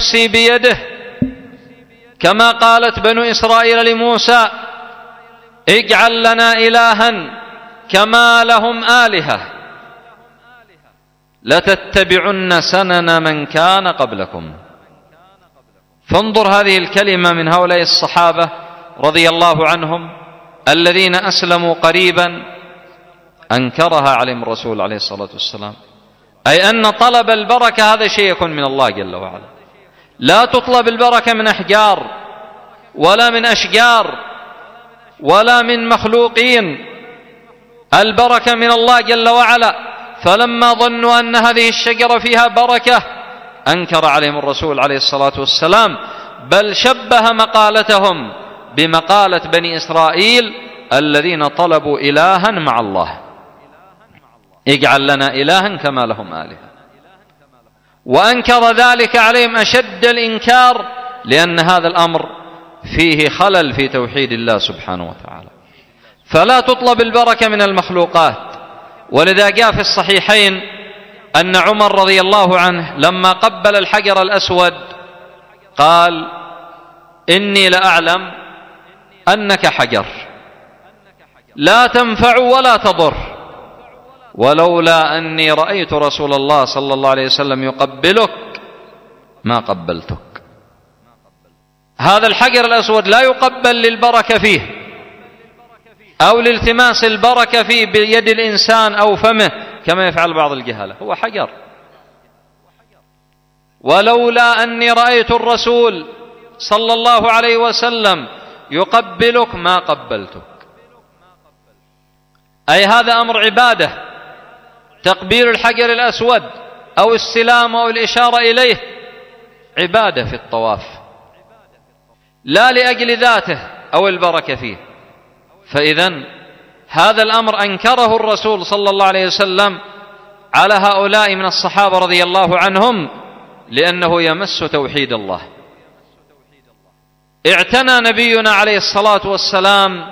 نفسي بيده، كما قالت بنو إسرائيل لموسى اجعل لنا إلها كما لهم آلهة لتتبعن سنن من كان قبلكم. فانظر هذه الكلمة من هؤلاء الصحابة رضي الله عنهم الذين أسلموا قريبا، أنكرها عليهم الرسول عليه الصلاة والسلام، أي أن طلب البركة هذا شيء يكون من الله جل وعلا. لا تطلب البركة من أحجار ولا من أشجار ولا من مخلوقين، البركة من الله جل وعلا. فلما ظنوا أن هذه الشجرة فيها بركة أنكر عليهم الرسول عليه الصلاة والسلام، بل شبه مقالتهم بمقالة بني إسرائيل الذين طلبوا إلها مع الله، اجعل لنا إلها كما لهم آلهة. وأنكر ذلك عليهم أشد الإنكار، لأن هذا الأمر فيه خلل في توحيد الله سبحانه وتعالى. فلا تطلب البركة من المخلوقات. ولذا جاء في الصحيحين أن عمر رضي الله عنه لما قبل الحجر الأسود قال إني لأعلم أنك حجر لا تنفع ولا تضر، ولولا أني رأيت رسول الله صلى الله عليه وسلم يقبلك ما قبلتك. هذا الحجر الأسود لا يقبل للبركة فيه أو لالتماس البركة فيه بيد الإنسان أو فمه كما يفعل بعض الجهلة، هو حجر. ولولا أني رأيت الرسول صلى الله عليه وسلم يقبلك ما قبلتك. أي هذا أمر عبادة، تقبيل الحجر الأسود أو السلام أو الإشارة إليه عبادة في الطواف، لا لأجل ذاته أو البركة فيه. فإذن هذا الأمر أنكره الرسول صلى الله عليه وسلم على هؤلاء من الصحابة رضي الله عنهم، لأنه يمس توحيد الله. اعتنى نبينا عليه الصلاة والسلام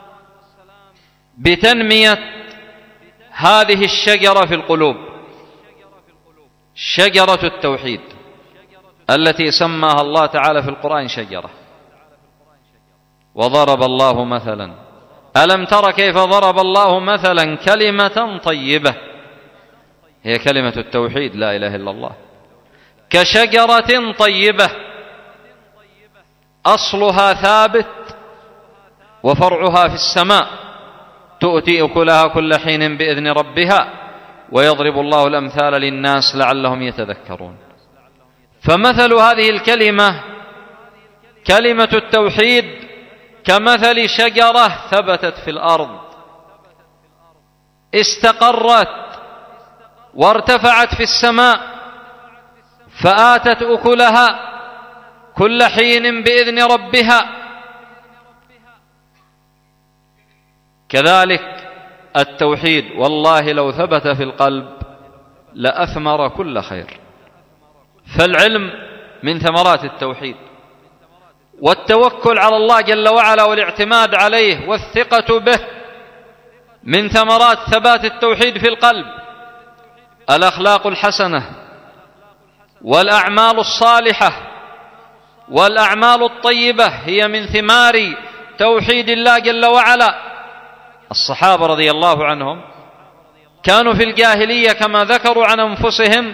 بتنمية هذه الشجرة في القلوب، شجرة التوحيد التي سماها الله تعالى في القرآن شجرة. وضرب الله مثلا، ألم تر كيف ضرب الله مثلا كلمة طيبة، هي كلمة التوحيد لا إله إلا الله، كشجرة طيبة أصلها ثابت وفرعها في السماء تؤتي أكلها كل حين بإذن ربها ويضرب الله الأمثال للناس لعلهم يتذكرون. فمثل هذه الكلمة كلمة التوحيد كمثل شجرة ثبتت في الأرض استقرت وارتفعت في السماء فآتت أكلها كل حين بإذن ربها. كذلك التوحيد والله لو ثبت في القلب لأثمر كل خير. فالعلم من ثمرات التوحيد، والتوكل على الله جل وعلا والاعتماد عليه والثقة به من ثمرات ثبات التوحيد في القلب. الأخلاق الحسنة والأعمال الصالحة والأعمال الطيبة هي من ثمار توحيد الله جل وعلا. الصحابة رضي الله عنهم كانوا في الجاهلية كما ذكروا عن أنفسهم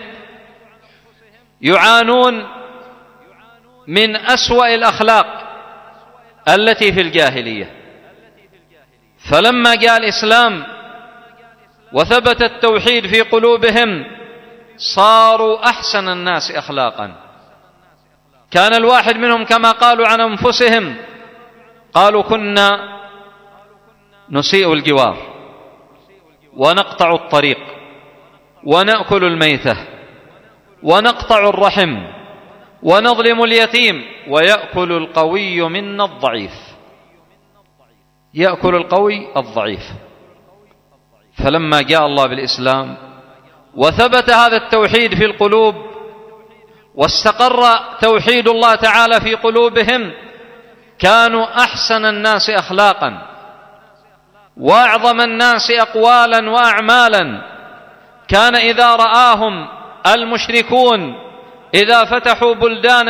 يعانون من أسوأ الأخلاق التي في الجاهلية، فلما جاء الإسلام وثبت التوحيد في قلوبهم صاروا أحسن الناس أخلاقا. كان الواحد منهم كما قالوا عن أنفسهم قالوا كنا نسيء الجوار ونقطع الطريق ونأكل الميتة ونقطع الرحم ونظلم اليتيم ويأكل القوي منا الضعيف، يأكل القوي الضعيف. فلما جاء الله بالإسلام وثبت هذا التوحيد في القلوب واستقر توحيد الله تعالى في قلوبهم كانوا أحسن الناس أخلاقا وأعظم الناس أقوالا وأعمالا. كان إذا رآهم المشركون إذا فتحوا بلدان